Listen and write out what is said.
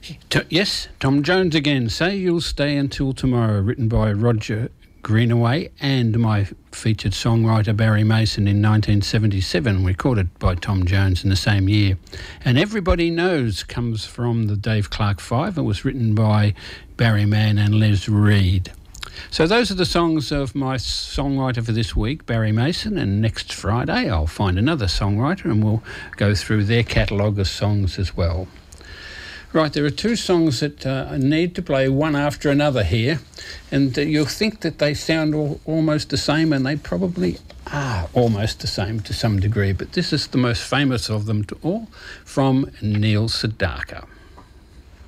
Yes, Tom Jones again. Say You'll Stay Until Tomorrow, written by Roger Greenaway and my featured songwriter Barry Mason in 1977, recorded by Tom Jones in the same year. And Everybody Knows comes from the Dave Clark Five and was written by Barry Mann and Les Reed. So those are the songs of my songwriter for this week, Barry Mason, and next Friday I'll find another songwriter and we'll go through their catalogue of songs as well. Right, there are two songs that I need to play one after another here, and you'll think that they sound almost the same, and they probably are almost the same to some degree, but this is the most famous of them all, from Neil Sedaka.